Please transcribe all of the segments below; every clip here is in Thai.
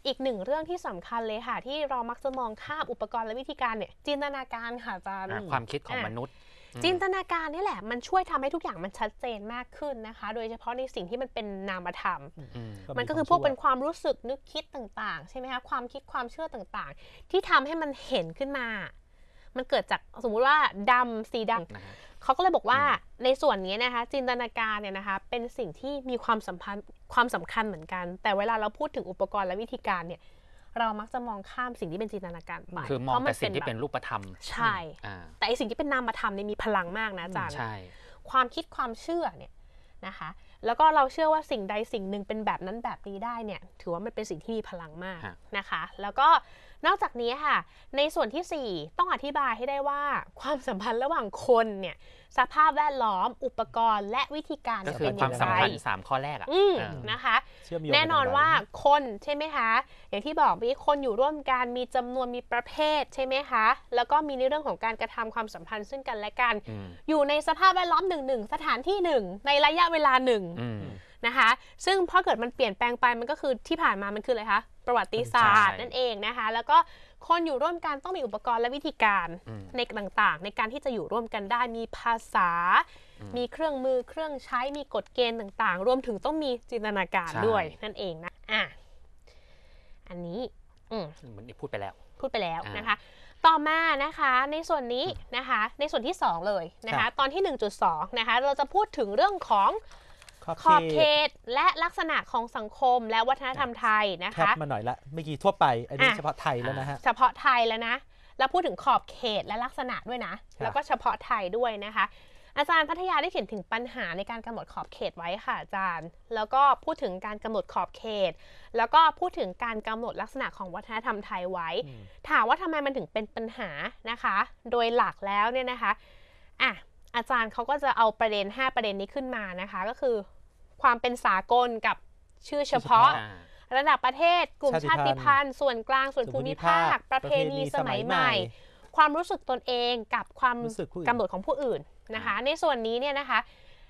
อีกหนึ่งเรื่องที่สำคัญเลยค่ะที่เรามักจะมองข้ามอุปกรณ์และวิธีการเนี่ยจินตนาการค่ะอาจารย์ความคิดของมนุษย์จินตนาการนี่แหละมันช่วยทำให้ทุกอย่างมันชัดเจนมากขึ้นนะคะโดยเฉพาะในสิ่งที่มันเป็นนามธรรมมันก็คือพวกเป็นความรู้สึกนึกคิดต่างๆใช่ไหมคะความคิดความเชื่อต่างๆที่ทำให้มันเห็นขึ้นมามันเกิดจากสมมุติว่าดำสีดำเขาก็เลยบอกว่าในส่วนนี้นะคะจินตนาการเนี่ยนะคะเป็นสิ่งที่มีความสำคัญเหมือนกันแต่เวลาเราพูดถึงอุปกรณ์และวิธีการเนี่ยเรามักจะมองข้ามสิ่งที่เป็นจินตนาการไปคือมองแต่สิ่งที่เป็นรูปธรรมใช่แต่ไอสิ่งที่เป็นนามธรรมเนี่ยมีพลังมากนะอาจารย์ความคิดความเชื่อเนี่ยนะคะแล้วก็เราเชื่อว่าสิ่งใดสิ่งหนึ่งเป็นแบบนั้นแบบนี้ได้เนี่ยถือว่ามันเป็นสิ่งที่มีพลังมากนะคะแล้วก็นอกจากนี้ค่ะในส่วนที่4ต้องอธิบายให้ได้ว่าความสัมพันธ์ระหว่างคนเนี่ยสภาพแวดล้อมอุปกรณ์และวิธีการก็คือความสัมพันธ์3ข้อแรกนะคะแน่นอนว่าคนใช่ไหมคะอย่างที่บอกมีคนอยู่ร่วมกันมีจำนวนมีประเภทใช่ไหมคะแล้วก็มีในเรื่องของการกระทำความสัมพันธ์ซึ่งกันและกันอยู่ในสภาพแวดล้อม1สถานที่1ในระยะเวลา1นะคะซึ่งพอเกิดมันเปลี่ยนแปลงไปมันก็คือที่ผ่านมามันคืออะไรคะประวัติศาสตร์นั่นเองนะคะแล้วก็คนอยู่ร่วมกันต้องมีอุปกรณ์และวิธีการในต่างๆในการที่จะอยู่ร่วมกันได้มีภาษามีเครื่องมือเครื่องใช้มีกฎเกณฑ์ต่างๆรวมถึงต้องมีจินตนาการด้วยนั่นเองนะอันนี้เหมือนพูดไปแล้วนะคะต่อมานะคะในส่วนนี้นะคะในส่วนที่2เลยนะคะตอนที่ 1.2 นะคะเราจะพูดถึงเรื่องของขอบเขตและลักษณะของสังคมและวัฒนธรรมไทยนะคะแคปมาหน่อยละเมื่อกี้ทั่วไปอันนี้เฉพาะไทยแล้วนะฮะเฉพาะไทยแล้วนะแล้วพูดถึงขอบเขตและลักษณะด้วยนะแล้วก็เฉพาะไทยด้วยนะคะอาจารย์พัทยาได้เขียนถึงปัญหาในการกำหนดขอบเขตไว้ค่ะอาจารย์แล้วก็พูดถึงการกำหนดขอบเขตแล้วก็พูดถึงการกำหนดลักษณะของวัฒนธรรมไทยไว้ถามว่าทำไมมันถึงเป็นปัญหานะคะโดยหลักแล้วเนี่ยนะคะอาจารย์เขาก็จะเอาประเด็น5ประเด็นนี้ขึ้นมานะคะก็คือความเป็นสากลกับชื่อเฉพาะระดับประเทศกลุ่มชาติพันธุ์ส่วนกลางส่วนภูมิภาคประเพณีสมัยใหม่ความรู้สึกตนเองกับความกำหนดของผู้อื่นนะคะในส่วนนี้เนี่ยนะคะ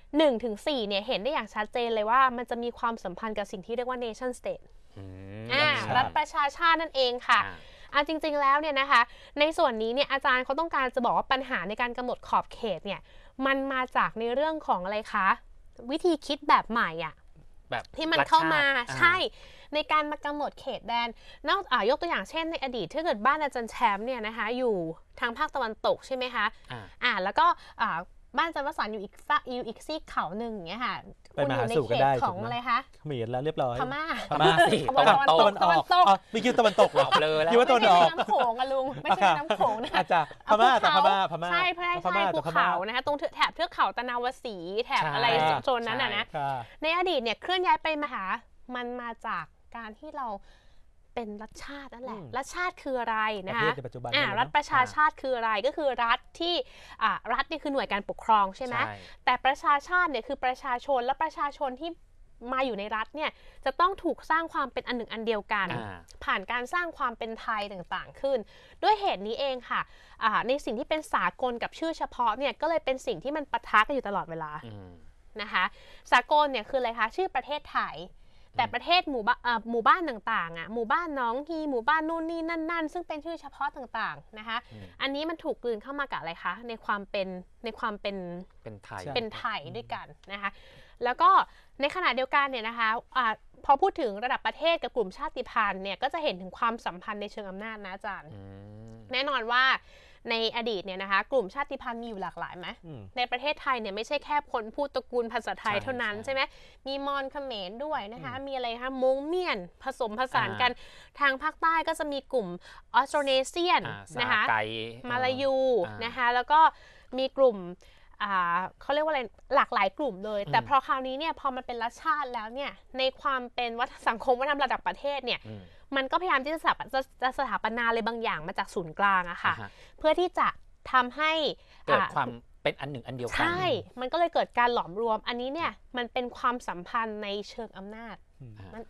1-4เนี่ยเห็นได้อย่างชัดเจนเลยว่ามันจะมีความสัมพันธ์กับสิ่งที่เรียกว่า nation state รัฐประชาชาตินั่นเองค่ะจริงๆแล้วเนี่ยนะคะในส่วนนี้เนี่ยอาจารย์เขาต้องการจะบอกว่าปัญหาในการกำหนดขอบเขตเนี่ยมันมาจากในเรื่องของอะไรคะวิธีคิดแบบใหม่แบบที่มันเข้ามาใช่ในการมากำหนดเขตแดนยกตัวอย่างเช่นในอดีตถ้าเกิดบ้านอาจารย์แชมป์เนี่ยนะคะอยู่ทางภาคตะวันตกใช่ไหมคะแล้วก็บ้านอาจารย์วสันต์อยู่อีกซีกเขาหนึ่งอย่างเงี้ยค่ะคุณอยู่ในเขตของอะไรคะเขมรแล้วเรียบร้อยพม่าสิตะวันตกไม่คิดตะวันตกหรอเลยแล้วคิดว่าตะวันออกน้ำโขงอะลุงไม่ใช่น้ำโขงนะอาจารย์พม่าใช่ภูเขานะคะตรงแถบเทือกเขาตะนาวสีแถบอะไรโซนนั้นนะในอดีตเนี่ยเคลื่อนย้ายไปมันมาจากการที่เราเป็นรัฐชาตินั่นแหละรัฐชาติคืออะไรนะคะรัฐประชาชาติคืออะไรก็คือรัฐที่รัฐนี่คือหน่วยการปกครองใช่ไหมแต่ประชาชาติเนี่ยคือประชาชนและประชาชนที่มาอยู่ในรัฐเนี่ยจะต้องถูกสร้างความเป็นอันหนึ่งอันเดียวกันผ่านการสร้างความเป็นไทยต่างๆขึ้นด้วยเหตุนี้เองค่ะในสิ่งที่เป็นสากลกับชื่อเฉพาะเนี่ยก็เลยเป็นสิ่งที่มันปะทะกันอยู่ตลอดเวลานะคะสากลเนี่ยคืออะไรคะชื่อประเทศไทยแต่ประเทศหมู่บ้านต่างๆหมู่บ้านน้องฮีหมู่บ้านนู่นนี่นั่นซึ่งเป็นชื่อเฉพาะต่างๆนะคะอันนี้มันถูกกลืนเข้ามากับอะไรคะในความเป็นไทยด้วยกันนะคะแล้วก็ในขณะเดียวกันเนี่ยนะคะพอพูดถึงระดับประเทศกับกลุ่มชาติพันธุ์เนี่ยก็จะเห็นถึงความสัมพันธ์ในเชิงอำนาจนะอาจารย์แน่นอนว่าในอดีตเนี่ยนะคะกลุ่มชาติพันธุ์มีอยู่หลากหลายไหมในประเทศไทยเนี่ยไม่ใช่แค่คนพูดตระกูลภาษาไทยเท่านั้นใช่ไหมมีมอญเขมรด้วยนะคะมีอะไรคะมงเมียนผสมผสานกันทางภาคใต้ก็จะมีกลุ่มออสโตรเนเซียนนะคะมาลายูนะคะแล้วก็มีกลุ่มเขาเรียกว่าอะไรหลากหลายกลุ่มเลยแต่พอคราวนี้เนี่ยพอมันเป็นรัฐชาติแล้วเนี่ยในความเป็นสังคมวัฒนธรรมระดับประเทศเนี่ยมันก็พยายามที่จะสถาปนาอะไรบางอย่างมาจากศูนย์กลางอะค่ะเพื่อที่จะทำให้เกิดความเป็นอันหนึ่งอันเดียวกันใช่มันก็เลยเกิดการหลอมรวมอันนี้เนี่ยมันเป็นความสัมพันธ์ในเชิงอำนาจ